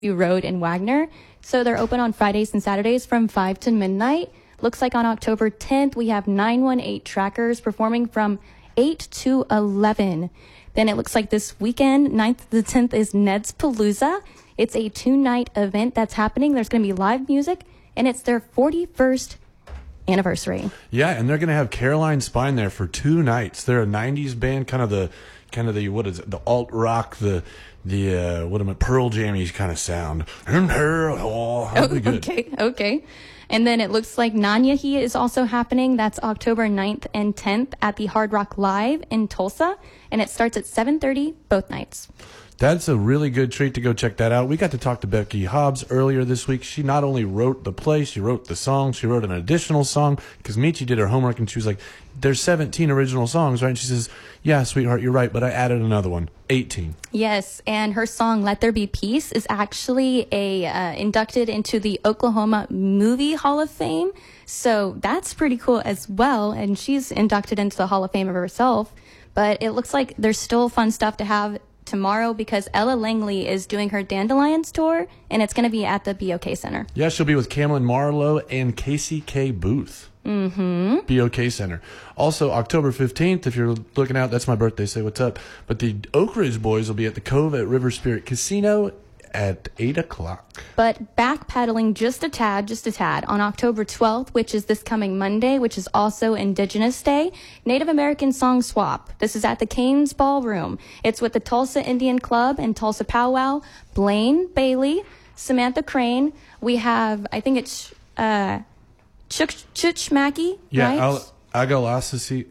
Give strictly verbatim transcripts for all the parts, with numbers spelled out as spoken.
Road in Wagner. So they're open on Fridays and Saturdays from five to midnight. Looks like on October tenth, we have nine one eight Trackers performing from eight to eleven. Then it looks like this weekend, ninth to the tenth, is Ned's Palooza. It's a two-night event that's happening. There's going to be live music, and it's their forty-first anniversary. Yeah, and they're going to have Caroline Spine there for two nights. They're a nineties band, kind of the, kind of the, what is it, the alt rock, the, the, uh, what am I, Pearl Jammy kind of sound. And her, oh, that'll be good. Okay, okay. And then it looks like Nanyahi is also happening. That's October ninth and tenth at the Hard Rock Live in Tulsa. And it starts at seven thirty both nights. That's a really good treat to go check that out. We got to talk to Becky Hobbs earlier this week. She not only wrote the play, she wrote the song, she wrote an additional song, because Michi did her homework and she was like, there's seventeen original songs, right? And she says, yeah, sweetheart, you're right, but I added another one, eighteen. Yes, and her song Let There Be Peace is actually a uh, inducted into the Oklahoma Movie Hall of Fame. So that's pretty cool as well, and she's inducted into the Hall of Fame of herself. But it looks like there's still fun stuff to have tomorrow because Ella Langley is doing her Dandelions tour, and it's going to be at the B O K Center. Yeah, she'll be with Cameron Marlowe and Casey K. Booth. Mm-hmm. B O K Center. Also, October fifteenth, if you're looking out, that's my birthday, say what's up. But the Oak Ridge Boys will be at the Cove at River Spirit Casino at eight o'clock. But backpedaling just a tad, just a tad, on October twelfth, which is this coming Monday, which is also Indigenous Day, Native American Song Swap. This is at the Canes Ballroom. It's with the Tulsa Indian Club and Tulsa Powwow, Blaine Bailey, Samantha Crane. We have, I think it's uh, Chuch Chuchmaki, yeah, right? I'll, Agalasasi,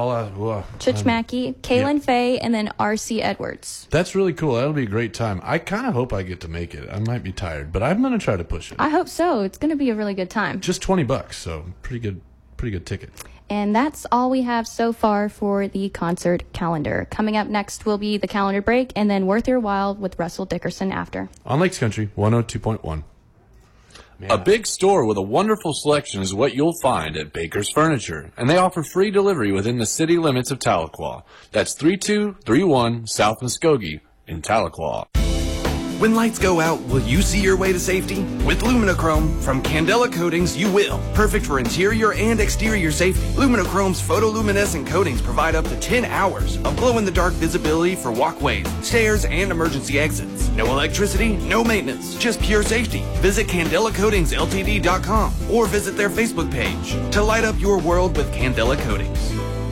all Chuchmaki, Kaylin yeah. Faye, and then R C Edwards. That's really cool. That'll be a great time. I kind of hope I get to make it. I might be tired, but I'm going to try to push it. I hope so. It's going to be a really good time. Just twenty bucks, so pretty good, pretty good ticket. And that's all we have so far for the concert calendar. Coming up next will be the calendar break, and then Worth Your While with Russell Dickerson after. On Lakes Country, one oh two point one. Yeah. A big store with a wonderful selection is what you'll find at Baker's Furniture, and they offer free delivery within the city limits of Tahlequah. That's three two three one South Muskogee in Tahlequah. When lights go out, will you see your way to safety? With Luminochrome from Candela Coatings, you will. Perfect for interior and exterior safety. Luminochrome's photoluminescent coatings provide up to ten hours of glow-in-the-dark visibility for walkways, stairs, and emergency exits. No electricity, no maintenance, just pure safety. Visit Candela Coatings L T D dot com or visit their Facebook page to light up your world with Candela Coatings.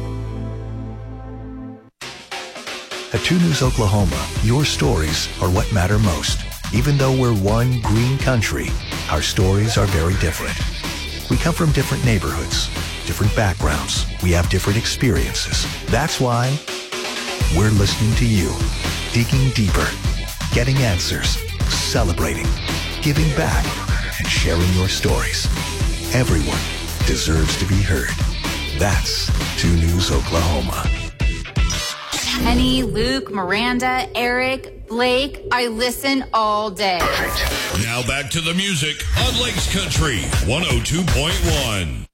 At two News Oklahoma, your stories are what matter most. Even though we're one green country, our stories are very different. We come from different neighborhoods, different backgrounds. We have different experiences. That's why we're listening to you, digging deeper, getting answers, celebrating, giving back, and sharing your stories. Everyone deserves to be heard. That's two News Oklahoma. Penny, Luke, Miranda, Eric, Blake, I listen all day. Now back to the music on Lakes Country one oh two point one.